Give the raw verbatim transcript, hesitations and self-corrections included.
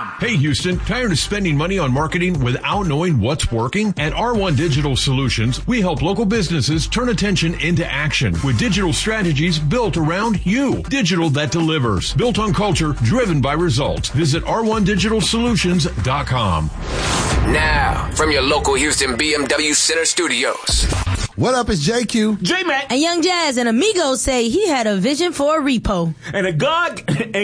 com. Hey, Houston, tired of spending money on marketing without knowing what's working? At R one Digital Solutions, we help local businesses turn attention into action with digital strategies built around you. Digital that delivers. Built on culture, driven by results. Visit R one digital solutions dot com. Now, from your local Houston B M W Center Studios. What up, it's J Q. J-Mac. And Young Jazz and Amigos say he had a vision for a repo. And a God...